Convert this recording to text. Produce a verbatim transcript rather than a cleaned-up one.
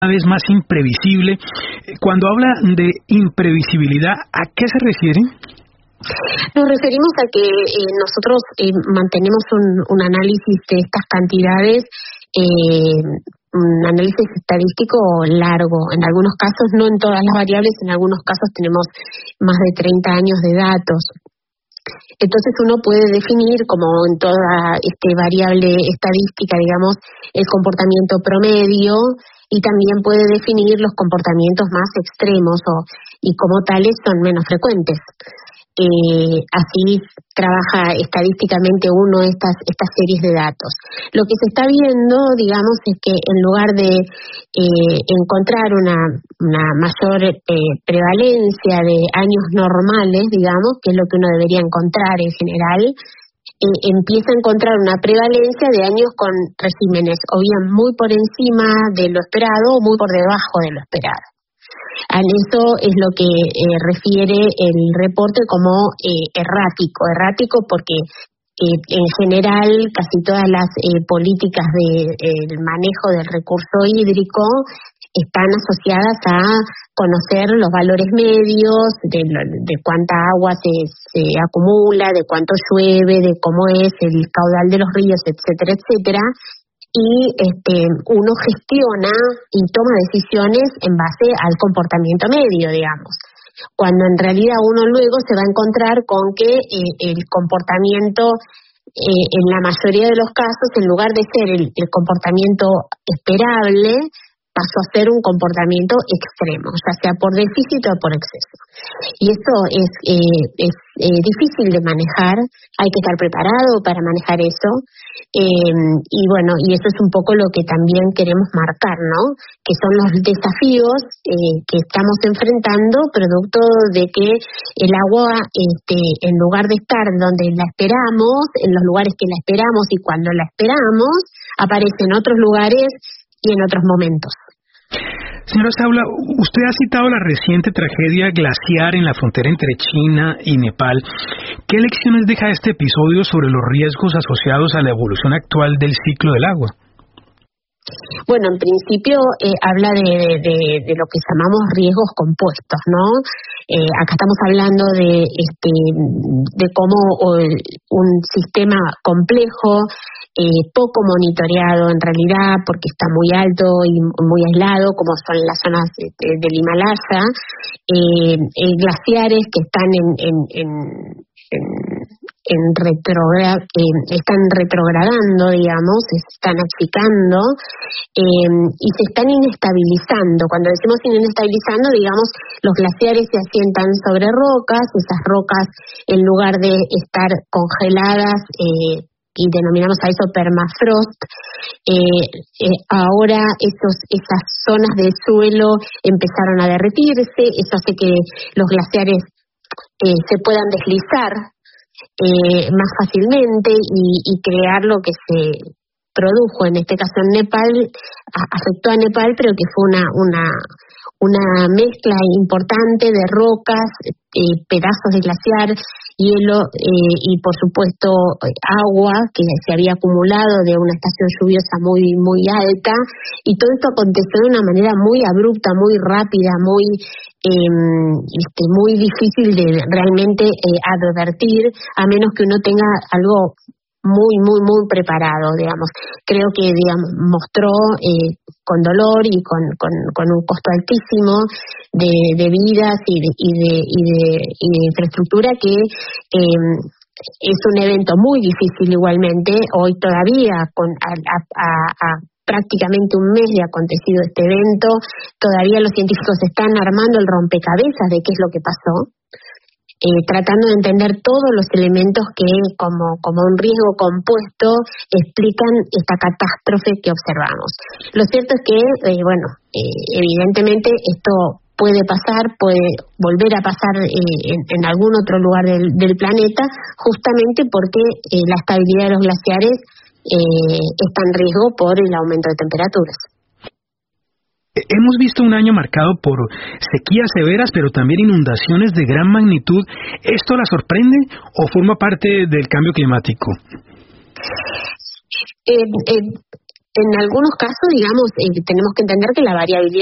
vez más imprevisible. Cuando habla de imprevisibilidad, ¿a qué se refiere? Nos referimos a que eh, nosotros eh, mantenemos un, un análisis de estas cantidades, eh, un análisis estadístico largo. En algunos casos, no en todas las variables, en algunos casos tenemos más de treinta años de datos. Entonces uno puede definir, como en toda este variable estadística, digamos, el comportamiento promedio, y también puede definir los comportamientos más extremos o, y como tales son menos frecuentes. Eh, así trabaja estadísticamente uno estas estas series de datos. Lo que se está viendo, digamos, es que en lugar de eh, encontrar una, una mayor eh, prevalencia de años normales, digamos, que es lo que uno debería encontrar en general, eh, empieza a encontrar una prevalencia de años con regímenes o bien muy por encima de lo esperado o muy por debajo de lo esperado. A eso es lo que eh, refiere el reporte como eh, errático, errático porque eh, en general casi todas las eh, políticas de eh, manejo del recurso hídrico están asociadas a conocer los valores medios, de, de cuánta agua se, se acumula, de cuánto llueve, de cómo es el caudal de los ríos, etcétera, etcétera. Y este uno gestiona y toma decisiones en base al comportamiento medio, digamos. Cuando en realidad uno luego se va a encontrar con que eh, el comportamiento, eh, en la mayoría de los casos, en lugar de ser el, el comportamiento esperable, pasó a ser un comportamiento extremo, ya sea por déficit o por exceso. Y esto es, eh, es eh, difícil de manejar, hay que estar preparado para manejar eso, eh, y bueno, y eso es un poco lo que también queremos marcar, ¿no? Que son los desafíos eh, que estamos enfrentando, producto de que el agua, este, en lugar de estar donde la esperamos, en los lugares que la esperamos y cuando la esperamos, aparece en otros lugares y en otros momentos. Señora Saula, usted ha citado la reciente tragedia glaciar en la frontera entre China y Nepal. ¿Qué lecciones deja este episodio sobre los riesgos asociados a la evolución actual del ciclo del agua? Bueno, en principio eh, habla de, de, de lo que llamamos riesgos compuestos, ¿no? Eh, acá estamos hablando de, este, de cómo o, un sistema complejo, eh, poco monitoreado en realidad, porque está muy alto y muy aislado, como son las zonas este, del Himalaya, eh, eh, glaciares que están en, en, en, en En retrogra eh, están retrogradando, digamos, se están achicando eh, y se están inestabilizando. Cuando decimos inestabilizando, digamos, los glaciares se asientan sobre rocas, esas rocas, en lugar de estar congeladas, eh, y denominamos a eso permafrost, eh, eh, ahora esos, esas zonas del suelo empezaron a derretirse, eso hace que los glaciares eh, se puedan deslizar Eh, más fácilmente y, y crear lo que se produjo en este caso en Nepal, a, afectó a Nepal, pero que fue una una una mezcla importante de rocas, eh, pedazos de glaciar, hielo eh, y por supuesto agua que se había acumulado de una estación lluviosa muy muy alta, y todo esto aconteció de una manera muy abrupta, muy rápida, muy eh, este, muy difícil de realmente eh, advertir, a menos que uno tenga algo muy, muy, muy preparado, digamos. Creo que, digamos, mostró eh, con dolor y con, con, con un costo altísimo de, de vidas y de, y de, y de, y de infraestructura que eh, es un evento muy difícil igualmente. Hoy todavía, con a, a, a, a prácticamente un mes de acontecido este evento, todavía los científicos están armando el rompecabezas de qué es lo que pasó. Eh, tratando de entender todos los elementos que, como, como un riesgo compuesto, explican esta catástrofe que observamos. Lo cierto es que, eh, bueno, eh, evidentemente esto puede pasar, puede volver a pasar eh, en, en algún otro lugar del, del planeta, justamente porque eh, la estabilidad de los glaciares eh, está en riesgo por el aumento de temperaturas. Hemos visto un año marcado por sequías severas, pero también inundaciones de gran magnitud. ¿Esto la sorprende o forma parte del cambio climático? Eh, eh, en algunos casos, digamos, eh, tenemos que entender que la variabilidad